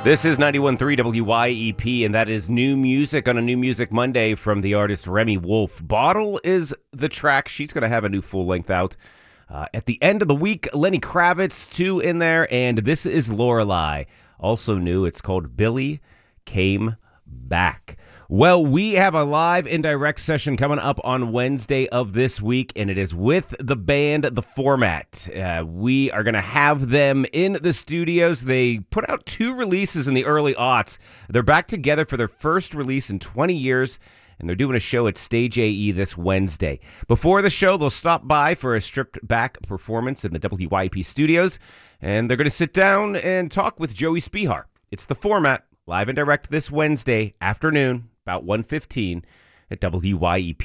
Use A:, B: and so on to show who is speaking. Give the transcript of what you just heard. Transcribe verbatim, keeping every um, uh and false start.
A: This is ninety-one point three W Y E P, and that is new music on a New Music Monday from the artist Remi Wolf. Bottle is the track. She's going to have a new full length out. Uh, at the end of the week, Lenny Kravitz, too, in there, and this is Lorelei. Also new, it's called Billy Came Back. Well, we have a live indirect session coming up on Wednesday of this week, and it is with the band The Format. Uh, we are going to have them in the studios. They put out two releases in the early aughts. They're back together for their first release in twenty years, and they're doing a show at Stage A E this Wednesday. Before the show, they'll stop by for a stripped-back performance in the W Y E P studios, and they're going to sit down and talk with Joey Spihar. It's The Format, live and direct this Wednesday afternoon, about one fifteen at W Y E P.